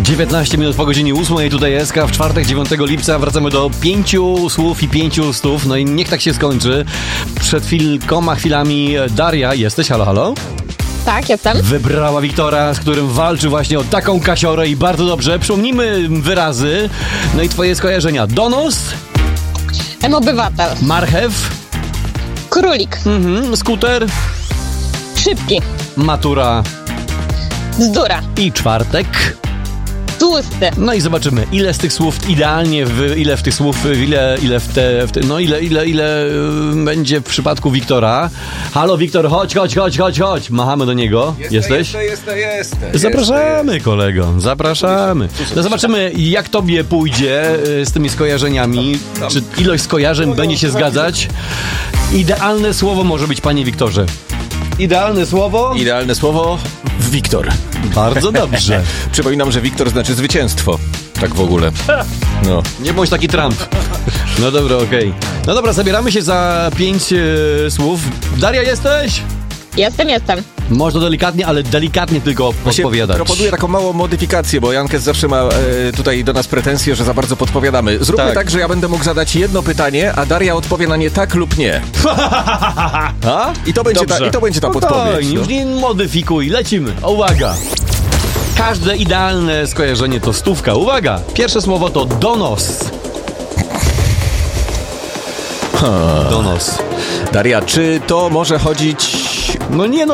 19 minut po godzinie 8, tutaj SK, w czwartek 9 lipca wracamy do 5 słów i 5 stów, no i niech tak się skończy. Przed chwilami Daria, jesteś? Halo, halo? Tak, jestem. Wybrała Wiktora, z którym walczy właśnie o taką kasiorę i bardzo dobrze. Przypomnijmy wyrazy, no i twoje skojarzenia. Donos, Obywatel. marchew, Królik. skuter, Szybki. matura Bzdura. i czwartek. Tłusty. No i zobaczymy, ile z tych słów idealnie, ile będzie w przypadku Wiktora. Halo, Wiktor, chodź. Machamy do niego. Jesteś? Jestem. Zapraszamy, kolego, zapraszamy. No zobaczymy, jak tobie pójdzie z tymi skojarzeniami. Czy ilość skojarzeń będzie się zgadzać? Idealne słowo może być, panie Wiktorze. Idealne słowo? Wiktor. Bardzo dobrze. Przypominam, że Wiktor znaczy zwycięstwo. Tak w ogóle. No. Nie bądź taki Trump. No dobra, okej. No dobra, zabieramy się za 5 słów. Daria, jesteś? Jestem. Można delikatnie, ale delikatnie tylko podpowiadać. Proponuję taką małą modyfikację, bo Jankes zawsze ma tutaj do nas pretensje, że za bardzo podpowiadamy. Zróbmy tak, że ja będę mógł zadać jedno pytanie, a Daria odpowie na nie tak lub nie. A? I to będzie ta podpowiedź. Już nie modyfikuj, lecimy. Uwaga. Każde idealne skojarzenie to stówka. Uwaga, pierwsze słowo to donos. Donos. Daria, czy to może chodzić... No nie, no